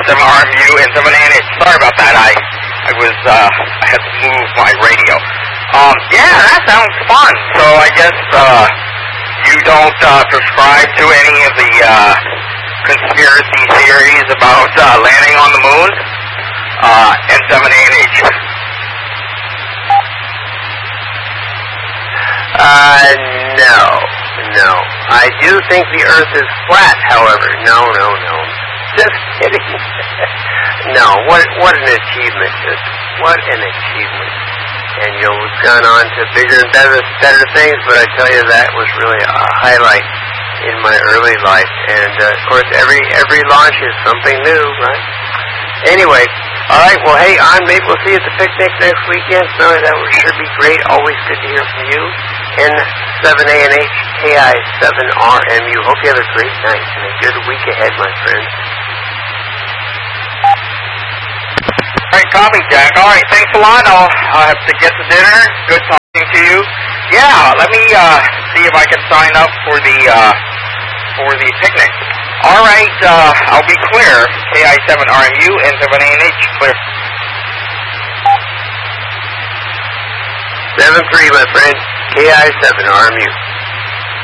KI7RMU and 7ANH. Sorry about that. I had to move my radio. Yeah, that sounds fun. So I guess you don't subscribe to any of the conspiracy theories about landing on the moon and 7ANH. No. I do think the Earth is flat, however. No. Just kidding. No, what an achievement. What an achievement. And, we've gone on to bigger and better things, but I tell you, that was really a highlight in my early life. And, of course, every launch is something new, right? Anyway, all right, well, hey, maybe we'll see you at the picnic next weekend. So that would sure be great. Always good to hear from you. N7ANH, KI7RMU. Hope you have a great night and a good week ahead, my friends. All right, copy, Jack. All right, thanks a lot. I'll have to get to dinner. Good talking to you. Yeah, let me see if I can sign up for the picnic. All right, I'll be clear. KI7RMU and 7ANH, clear. 7-3, my friend. KI7RMU.